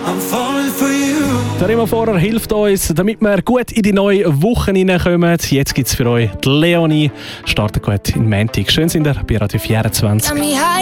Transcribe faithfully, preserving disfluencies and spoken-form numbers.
I'm falling for you. Der Remo Vorer hilft uns, damit wir gut in die neue Woche hineinkommen. Jetzt gibt es für euch die Leonie. Startet gut in Montag. Schön sind ihr bei Radio vierundzwanzig.